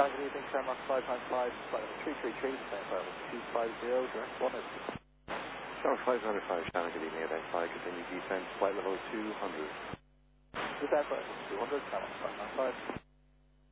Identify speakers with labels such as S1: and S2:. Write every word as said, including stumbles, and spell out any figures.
S1: Channel, good evening, Shamrock five nine five, flight number three three three, stand by two five zero, direct one is.
S2: Shamrock five nine five, Shannon, good evening, identify, continue descent, flight level two hundred.
S1: Descent, two hundred, Shamrock five nine five.